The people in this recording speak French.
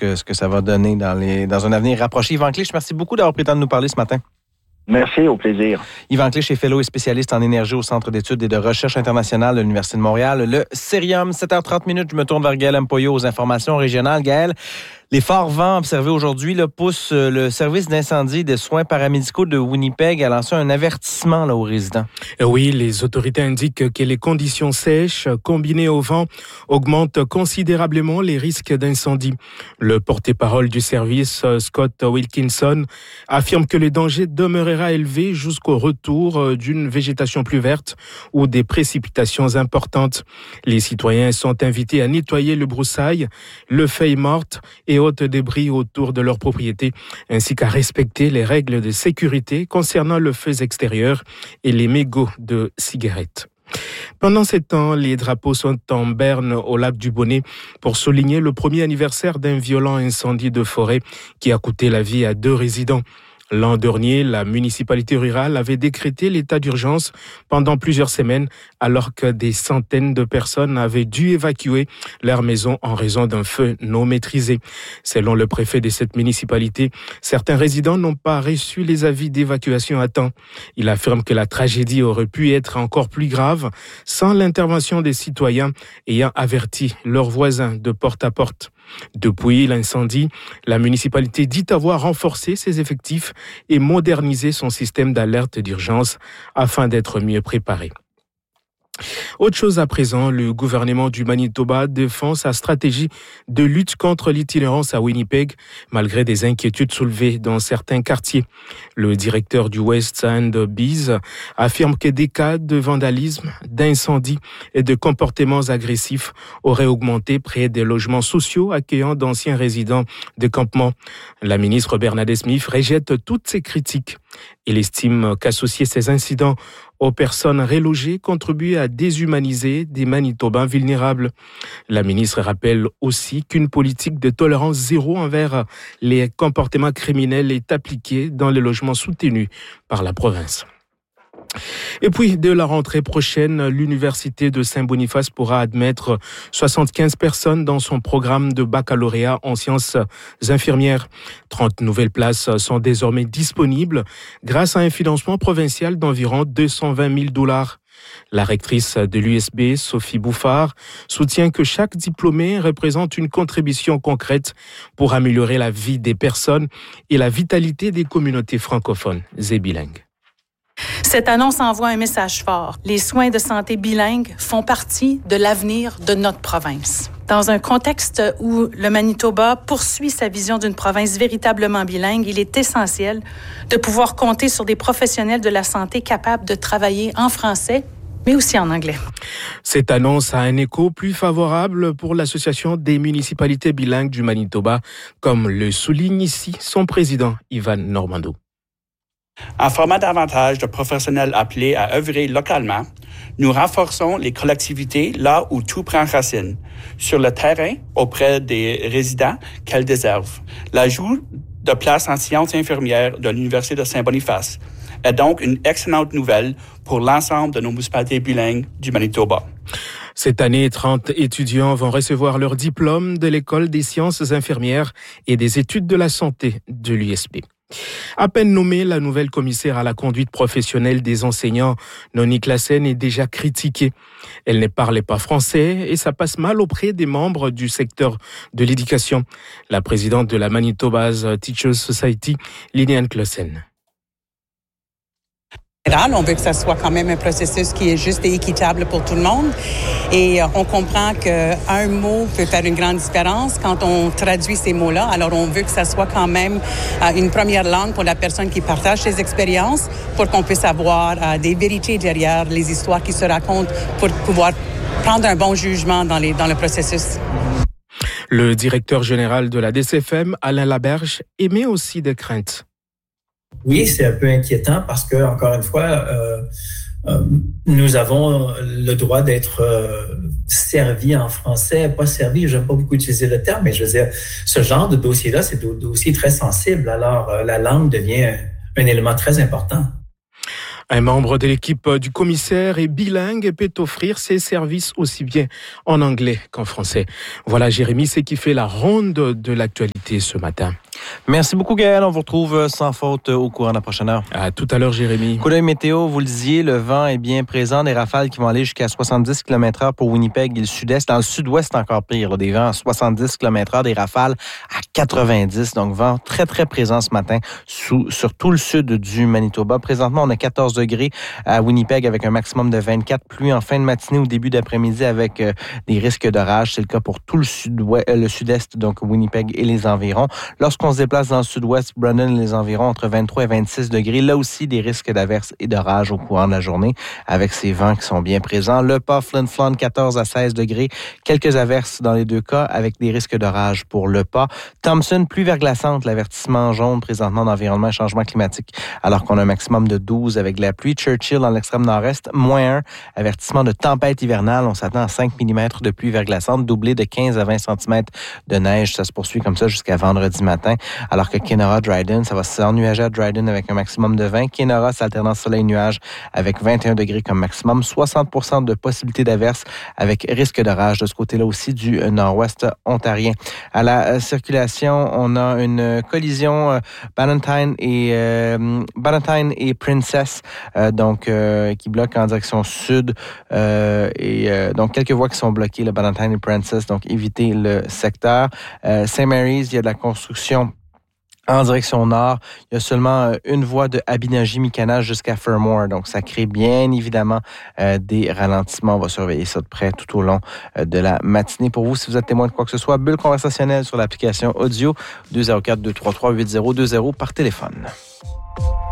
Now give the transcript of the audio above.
ce que ça va donner dans un avenir rapproché. Yvan Clich, merci beaucoup d'avoir pris le temps de nous parler ce matin. Merci, au plaisir. Yvan Clich est fellow et spécialiste en énergie au Centre d'études et de recherche internationale de l'Université de Montréal, le Cerium. 7h30, je me tourne vers Gaël Mpoyo aux informations régionales. Gaël, les forts vents observés aujourd'hui poussent le service d'incendie et de soins paramédicaux de Winnipeg à lancer un avertissement aux résidents. Oui, les autorités indiquent que les conditions sèches combinées au vent augmentent considérablement les risques d'incendie. Le porte-parole du service, Scott Wilkinson, affirme que le danger demeurera élevé jusqu'au retour d'une végétation plus verte ou des précipitations importantes. Les citoyens sont invités à nettoyer le broussailles, le feuille morte et autres débris autour de leur propriété, ainsi qu'à respecter les règles de sécurité concernant le feu extérieur et les mégots de cigarettes. Pendant ces temps, les drapeaux sont en berne au lac du Bonnet pour souligner le premier anniversaire d'un violent incendie de forêt qui a coûté la vie à 2 résidents. L'an dernier, la municipalité rurale avait décrété l'état d'urgence pendant plusieurs semaines alors que des centaines de personnes avaient dû évacuer leur maison en raison d'un feu non maîtrisé. Selon le préfet de cette municipalité, certains résidents n'ont pas reçu les avis d'évacuation à temps. Il affirme que la tragédie aurait pu être encore plus grave sans l'intervention des citoyens ayant averti leurs voisins de porte à porte. Depuis l'incendie, la municipalité dit avoir renforcé ses effectifs et modernisé son système d'alerte d'urgence afin d'être mieux préparé. Autre chose à présent, le gouvernement du Manitoba défend sa stratégie de lutte contre l'itinérance à Winnipeg, malgré des inquiétudes soulevées dans certains quartiers. Le directeur du West End Bees affirme que des cas de vandalisme, d'incendie et de comportements agressifs auraient augmenté près des logements sociaux accueillant d'anciens résidents de campement. La ministre Bernadette Smith rejette toutes ces critiques. Il estime qu'associer ces incidents aux personnes relogées contribue à déshumaniser des Manitobains vulnérables. La ministre rappelle aussi qu'une politique de tolérance zéro envers les comportements criminels est appliquée dans les logements soutenus par la province. Et puis, dès la rentrée prochaine, l'Université de Saint-Boniface pourra admettre 75 personnes dans son programme de baccalauréat en sciences infirmières. 30 nouvelles places sont désormais disponibles grâce à un financement provincial d'environ 220 000 $. La rectrice de l'USB, Sophie Bouffard, soutient que chaque diplômé représente une contribution concrète pour améliorer la vie des personnes et la vitalité des communautés francophones et bilingues. Cette annonce envoie un message fort. Les soins de santé bilingues font partie de l'avenir de notre province. Dans un contexte où le Manitoba poursuit sa vision d'une province véritablement bilingue, il est essentiel de pouvoir compter sur des professionnels de la santé capables de travailler en français, mais aussi en anglais. Cette annonce a un écho plus favorable pour l'Association des municipalités bilingues du Manitoba, comme le souligne ici son président, Ivan Normando. En formant davantage de professionnels appelés à œuvrer localement, nous renforçons les collectivités là où tout prend racine, sur le terrain auprès des résidents qu'elles déservent. L'ajout de places en sciences infirmières de l'Université de Saint-Boniface est donc une excellente nouvelle pour l'ensemble de nos municipalités bilingues du Manitoba. Cette année, 30 étudiants vont recevoir leur diplôme de l'École des sciences infirmières et des études de la santé de l'USB. À peine nommée, la nouvelle commissaire à la conduite professionnelle des enseignants, Noni Classen, est déjà critiquée. Elle ne parlait pas français et ça passe mal auprès des membres du secteur de l'éducation. La présidente de la Manitoba's Teachers Society, Liliane Classen. On veut que ça soit quand même un processus qui est juste et équitable pour tout le monde. Et on comprend qu'un mot peut faire une grande différence quand on traduit ces mots-là. Alors, on veut que ça soit quand même une première langue pour la personne qui partage ses expériences, pour qu'on puisse avoir des vérités derrière les histoires qui se racontent, pour pouvoir prendre un bon jugement dans le processus. Le directeur général de la DCFM, Alain Laberge, émet aussi des craintes. Oui, c'est un peu inquiétant parce que, encore une fois, nous avons le droit d'être servis en français, pas servis, j'aime pas beaucoup utiliser le terme, mais je veux dire, ce genre de dossier-là, c'est des dossiers très sensibles. Alors, la langue devient un élément très important. Un membre de l'équipe du commissaire est bilingue et peut offrir ses services aussi bien en anglais qu'en français. Voilà, Jérémy, c'est qui fait la ronde de l'actualité ce matin. Merci beaucoup, Gaël. On vous retrouve sans faute au courant de la prochaine heure. À tout à l'heure, Jérémy. Coup d'œil météo, vous le disiez, le vent est bien présent. Des rafales qui vont aller jusqu'à 70 km/h pour Winnipeg et le sud-est. Dans le sud-ouest, c'est encore pire. Là, des vents à 70 km/h, des rafales à 90. Donc, vent très, très présent ce matin sur tout le sud du Manitoba. Présentement, on a 14 degrés à Winnipeg avec un maximum de 24. Pluie en fin de matinée ou début d'après-midi avec des risques d'orage. C'est le cas pour tout le sud-est, donc Winnipeg et les environs. Lorsqu'on se déplace dans le sud-ouest, Brandon et les environs, entre 23 et 26 degrés. Là aussi, des risques d'averses et d'orages au courant de la journée avec ces vents qui sont bien présents. Le Pas, Flin Flon, 14 à 16 degrés. Quelques averses dans les deux cas avec des risques d'orage pour Le Pas. Thompson, pluie verglaçante, l'avertissement jaune présentement d'environnement et changement climatique alors qu'on a un maximum de 12 avec de la pluie. Churchill dans l'extrême nord-est, -1. Avertissement de tempête hivernale. On s'attend à 5 mm de pluie verglaçante, doublé de 15 à 20 cm de neige. Ça se poursuit comme ça jusqu'à vendredi matin. Alors que Kenora, Dryden, ça va s'ennuager à Dryden avec un maximum de 20. Kenora, c'est alternance soleil-nuage avec 21 degrés comme maximum. 60% de possibilité d'averse avec risque d'orage de ce côté-là aussi du nord-ouest ontarien. À la circulation, on a une collision Ballantyne et Princess, qui bloque en direction sud. Donc, quelques voies qui sont bloquées, le Ballantyne et Princess, donc évitez le secteur. St. Mary's, il y a de la construction en direction nord. Il y a seulement une voie de Abinaji-Mikana jusqu'à Fermor. Donc, ça crée bien évidemment des ralentissements. On va surveiller ça de près tout au long de la matinée. Pour vous, si vous êtes témoin de quoi que ce soit, bulle conversationnelle sur l'application audio 204-233-8020 par téléphone.